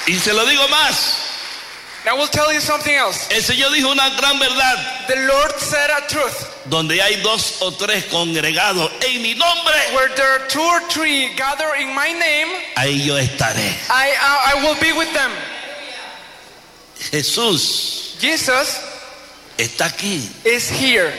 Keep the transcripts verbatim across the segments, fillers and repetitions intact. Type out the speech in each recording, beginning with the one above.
Y se lo digo más. I will tell you something else. El Señor dijo una gran verdad. The Lord said a truth. Donde hay dos o tres congregados en mi nombre, where there are two or three gather in my name, ahí yo estaré. I, I, I will be with them. Jesús Jesus está aquí. is here.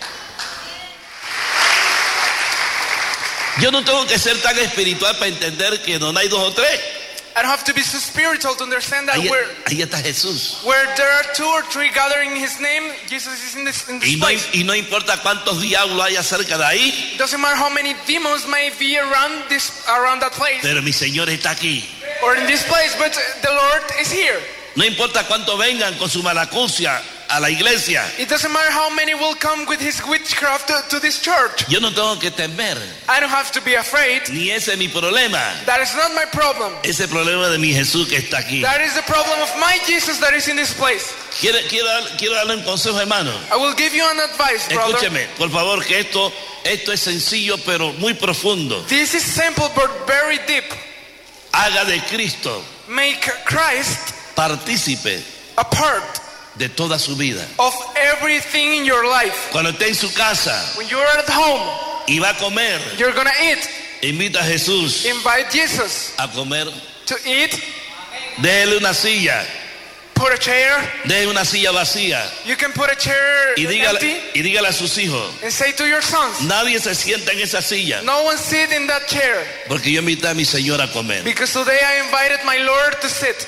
Yo no tengo que ser tan espiritual para entender que donde hay dos o tres, I don't have to be so spiritual to understand that ahí, where, ahí está Jesús. where there are two or three gathering in His name, Jesus is in this, in this Y no, place. y no importa cuántos diablos haya cerca de ahí, It doesn't matter how many demons may be around this around that place pero mi Señor está aquí. or in this place, but the Lord is here. No importa cuánto vengan con su malacucia a la iglesia. It doesn't matter how many will come with his witchcraft to, to this church. Yo no tengo que temer, I don't have to be afraid. ni ese es mi problema. That is not my problem. Ese problema de mi Jesús que está aquí. That is the problem of my Jesus that is in this place. Quiero, quiero, quiero darle un consejo, hermano. I will give you an advice, brother. Escúcheme, por favor, que esto, esto es sencillo pero muy profundo. This is simple but very deep. Haga de Cristo Make Christ partícipe a part de toda su vida. of everything in your life. Cuando esté en su casa When you're at home, y va a comer, you're gonna eat. invita a Jesús Invite Jesus a comer. to eat. Déjele una silla, Put a chair. déjele una silla vacía You can put a chair y dígale, empty y dígale a sus hijos, and say to your sons, nadie se sienta en esa silla no one sit in that chair, porque yo invité a mi Señor a comer. because today I invited my Lord to sit.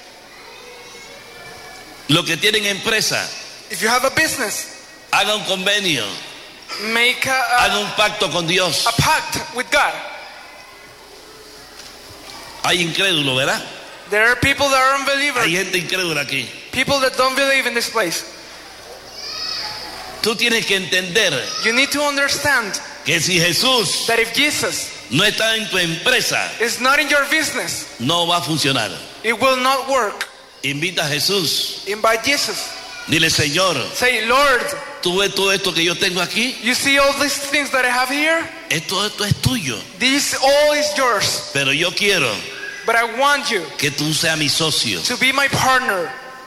Los que tienen empresa, If you have a business, haga un convenio, make a, haga un pacto con Dios. a, a pact with God. Hay incrédulos, ¿verdad? There are people that are unbelievers, Hay gente incrédula aquí. people that don't believe in this place. Tú tienes que entender You need to understand que si Jesús that if Jesus no está en tu empresa, is not in your business, no va a funcionar. it will not work. Invita a Jesús. Invite Jesus. Dile, Señor, Say, Lord, tú ves todo esto que yo tengo aquí. you see all these things that I have here? Esto, esto es tuyo. This all is yours. Pero yo quiero But I want you que tú seas mi socio. to be my partner.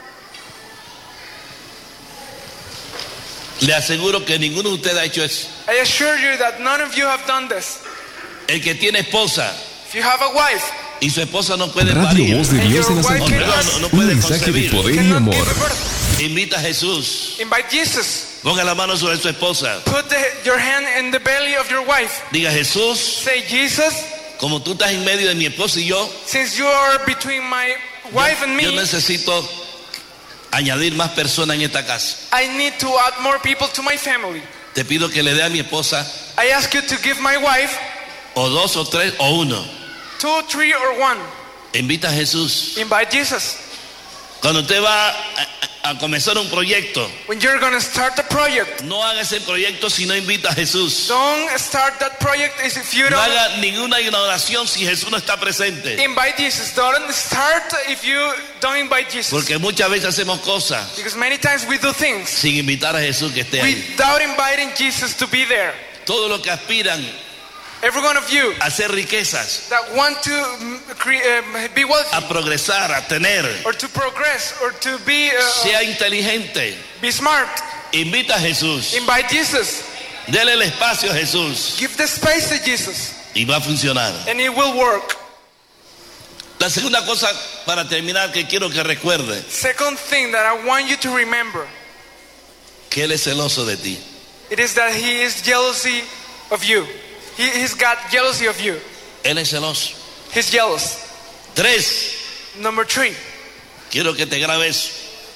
Le aseguro que ninguno de ustedes ha hecho eso. I assure you that none of you have done this. El que tiene esposa If you have a wife, y su esposa no puede Radio parir, Voz de Dios en las no, Antillas. no, no Un puede mensaje de concebir, poder y cannot amor. give birth. invita a Jesús. Invite Jesus. Ponga la mano sobre su esposa. Put the, your hand in the belly of your wife. Diga, Jesús, Say, Jesus, como tú estás en medio de mi esposa y yo, since you are between my wife and yo me, necesito añadir más personas en esta casa. I need to add more people to my family. Te pido que le dé a mi esposa I ask you to give my wife o dos o tres o uno. two, three, or one. Invita a Jesús. Invite Jesus. Cuando usted va a, a comenzar un proyecto, When you're going to start the project, no haga ese proyecto si no invita a Jesús. don't start that project if you No don't haga ninguna inauguración si Jesús no está presente. invite Jesus. Don't start if you don't invite Jesus. Porque muchas veces hacemos cosas Because many times we do things sin invitar a Jesús que esté ahí. without inviting Jesus to be there. Todos los que aspiran Every one of you a hacer riquezas, that want to mm, cre- um, be wealthy a progresar, a tener, or to progress or to be uh, sea inteligente, be smart, invita a Jesús. invite Jesus. Dele el espacio a Jesús Give the space to Jesus y va a funcionar. and it will work. La segunda cosa para terminar que quiero que recuerde, Second thing that I want you to remember, que Él es celoso de ti. it is that He is jealousy of you. He, he's got jealousy of you. Él es celoso. He's jealous. Tres, Number three, quiero que te grabes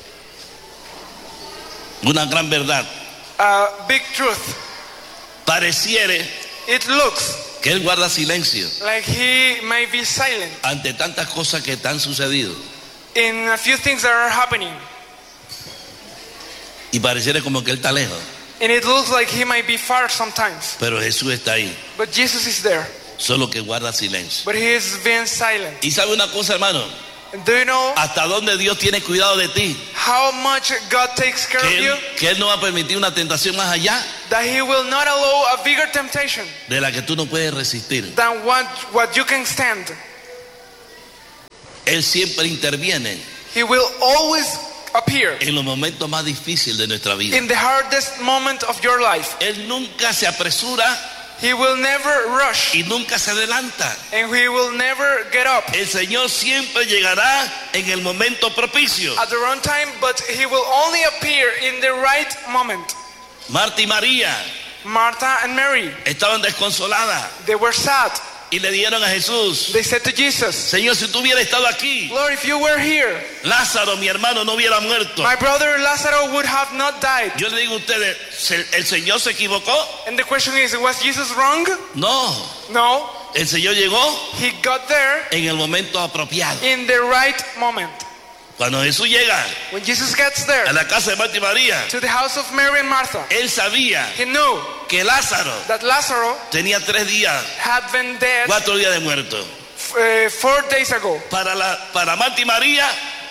una gran verdad. a big truth. Pareciere It looks que Él guarda silencio like He may be silent ante tantas cosas que te han sucedido. in a few things that are happening. Y pareciera como que Él está lejos. And it looks like He might be far sometimes. Pero Jesús está ahí, But Jesus is there. solo que guarda silencio. But He is being silent. Y sabe una cosa, hermano, And do you know hasta dónde Dios tiene cuidado de ti, how much God takes care of que you? él, que él no va a permitir una tentación más allá That He will not allow a bigger temptation de la que tú no puedes resistir. than what, what you can stand. Él siempre interviene He will always appear en los momentos más difíciles de nuestra vida. in the hardest moment of your life. Él nunca se apresura He will never rush y nunca se adelanta. and he will never get up El Señor siempre llegará en el momento propicio. at the wrong time, but he will only appear in the right moment. Marta y María Martha and Mary, estaban desconsoladas they were sad. y le dijeron a Jesús: They said to Jesus, Señor, si tú hubieras estado aquí, Lord, if you were here, Lázaro, mi hermano, no hubiera muerto. my brother Lazarus would have not died. Yo le digo a ustedes, ¿se- ¿el Señor se equivocó? And the question is, was Jesus wrong? No, No, el Señor llegó he got there en el momento apropiado. in the right moment. Cuando Jesús llega When Jesus gets there a la casa de Marta y María, to the house of Mary and Martha, él sabía he knew que Lázaro that Lazarus tenía tres días, had been dead cuatro días de muerto. uh, four days ago. Para, la, para Marta y María,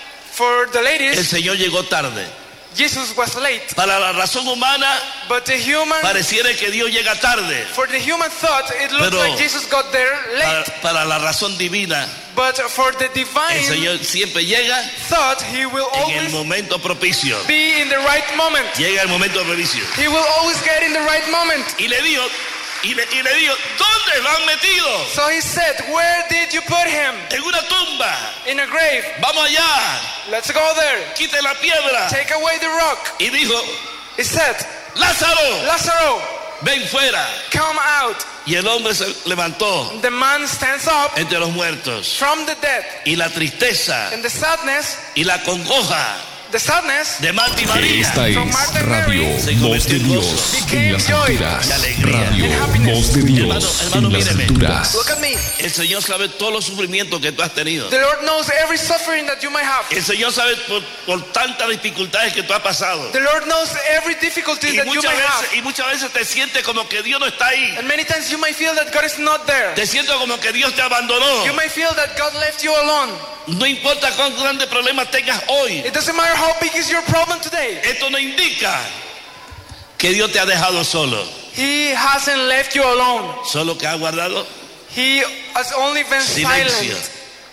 For the el ladies, Señor llegó tarde. Jesus was late. Para la razón humana, But the human, pareciera que Dios llega tarde. for the human thought, it looked Pero- like Jesus got there Para, late. para la razón divina, But for the el divine Señor siempre llega thought, he will en el always momento propicio. be in the right moment. Llega el momento propicio. He will always get in the right moment. Y le dijo, y le, y le dijo, ¿dónde lo han metido? So he said, where did you put him? En una tumba. In a grave. Vamos allá, Let's go there. quite la piedra. Take away the rock. Y dijo, He said, Lázaro, Lazarus, ven fuera. come out. Y el hombre se levantó The man stands up entre los muertos. from the dead. Y la tristeza And the sadness, y la congoja the sadness de Marta y María Esta es Radio Se Voz convirtió de en Dios gozo. en las Became joy alturas. y alegría. Radio And happiness. Voz de Hermano, Dios hermano, en las míreme. alturas. Look at me. El Señor sabe todos los sufrimientos que tú has tenido. The Lord knows every suffering that you might have. El Señor sabe por, por tantas dificultades que tú has pasado. The Lord knows every difficulty Y that you muchas, might have. veces, y muchas veces te sientes como que Dios no está ahí. And many times you might feel that God is not there. Te sientes como que Dios te abandonó. You might feel that God left you alone. No importa cuán grandes problemas tengas hoy. It doesn't matter how big is your problem today. Esto no indica que Dios te ha dejado solo. He hasn't left you alone. Solo que ha guardado He has only been silencio. silent.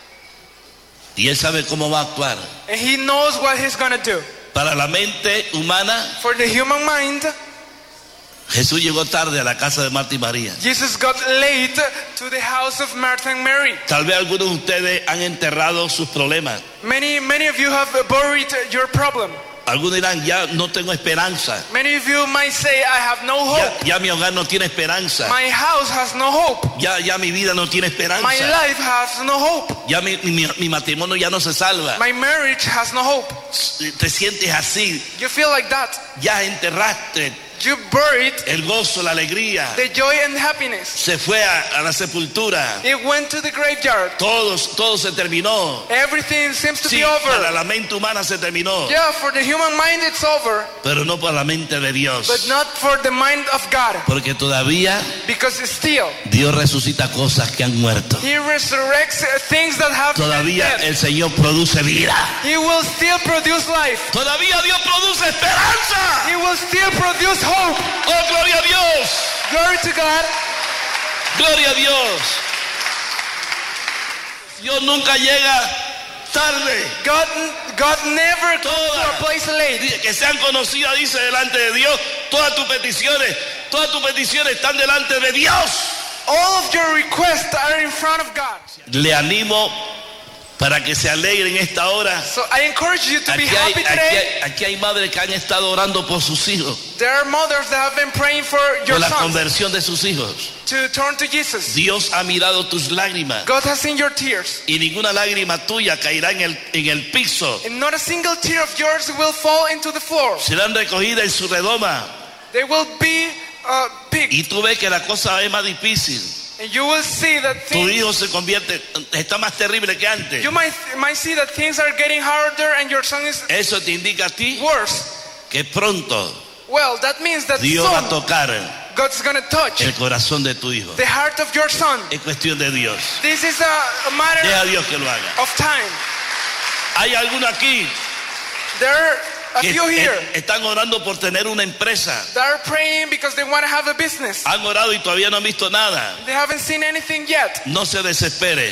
Y Él sabe cómo va a actuar. And he knows what he's gonna do. Para la mente humana, For the human mind, Jesús llegó tarde a la casa de Marta y María. Jesus got late to the house of Martha and Mary. Tal vez algunos de ustedes han enterrado sus problemas. Many, many of you have buried your problem. Algunos dirán, ya no tengo esperanza. Many of you might say, I have no Ya, hope. ya mi hogar no tiene esperanza. My house has no hope. Ya, ya mi vida no tiene esperanza. My life has no hope. Ya mi, mi, mi matrimonio ya no se salva. My marriage has no hope. Te sientes así. You feel like that. Ya enterraste You buried el gozo, la alegría. the joy and happiness. Se fue a, a la sepultura. It went to the graveyard. Todo, todo se terminó. Everything seems to Sí, be para over. la mente humana se terminó. Yeah, for the human mind it's over, Pero no para la mente de but Dios. not for the mind of God. Porque todavía Because still, Dios resucita cosas que han muerto. He resurrects uh, things that have been Todavía dead. el Señor produce vida. He will still produce life. Todavía Dios produce esperanza. He will still produce hope. Oh, gloria a Dios. Glory to God. Gloria a Dios. Dios nunca llega tarde. God, God never comes to Toda. a place late. Dice que sean conocidas, dice, delante de Dios. Todas tus peticiones, todas tus peticiones están delante de Dios. All of your requests are in front of God. Le animo para que se alegren esta hora. So I encourage you to be Aquí hay, happy aquí today. hay- aquí hay madres que han estado orando por sus hijos, There are mothers that have been praying for your por la sons conversión de sus hijos. to turn to Jesus. Dios ha mirado tus lágrimas God has seen your tears. y ninguna lágrima tuya caerá en el, en el piso. And not a single tear of yours will fall into the floor. Serán recogidas en su redoma. They will be uh, picked. Y tú ves que la cosa es más difícil. And you will see that Tu things, hijo se convierte, está más terrible que antes. you might, might see that things are getting harder and your son is Eso te indica a ti worse. que pronto Well, that means that Dios va a soon tocar God's going to touch el corazón de tu hijo. the heart of your son. Es cuestión de Dios. This is a, a matter Deja a Dios que lo haga. of time. Hay alguno aquí There are a que few here e- están orando por tener una empresa. that are praying because they want to have a business. Han orado y todavía no han visto nada. They haven't seen anything yet. No se desespere.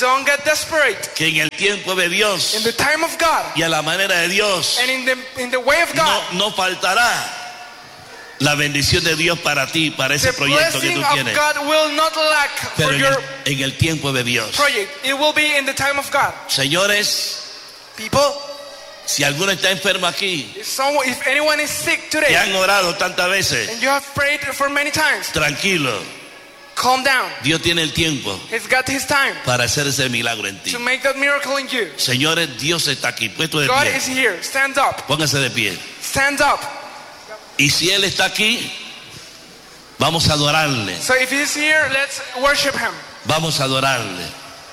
Don't get desperate. Que en el tiempo de Dios In the time of God y a la manera de Dios and in the in the way of God, no, no faltará la bendición de Dios para ti, para ese the proyecto que blessing tú of tienes. God will not lack Pero for en your el, en el tiempo de Dios. project. It will be in the time of God. Señores, People, si alguno está enfermo aquí, if someone, if anyone is sick que today han orado tantas veces, and you have prayed for many times, tranquilo, calm down. Dios tiene el tiempo He's got His time para hacer ese milagro en ti. to make that miracle in you. Señores, Dios está aquí, puesto de God pie. is here. Stand up. Póngase de pie. Stand up. Y si Él está aquí, vamos a adorarle. So if He's here, let's worship Him. Vamos a adorarle.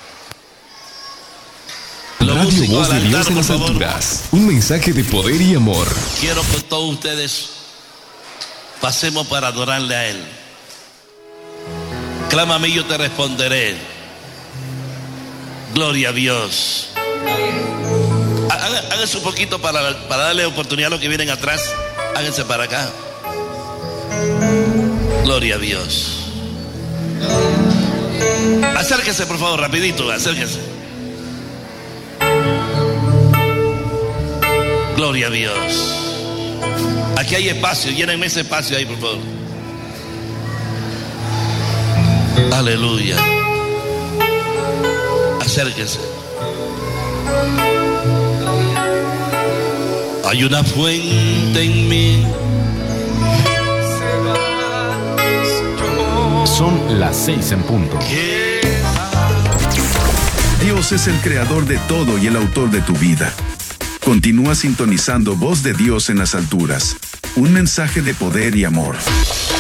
Los Radio músicos Voz al de Dios altar, en por las favor. alturas. Un mensaje de poder y amor. Quiero que todos ustedes pasemos para adorarle a Él. Clama a mí, yo te responderé. Gloria a Dios. Hagan- Háganse un poquito para, para darle oportunidad a los que vienen atrás. Háganse para acá. Gloria a Dios. Acérquese, por favor, rapidito, acérquese. Gloria a Dios. Aquí hay espacio, llénenme ese espacio ahí, por favor. Aleluya. Acérquese. Hay una fuente en mí. Son las seis en punto. Que Dios es el creador de todo y el autor de tu vida. Continúa sintonizando Voz de Dios en las alturas. Un mensaje de poder y amor.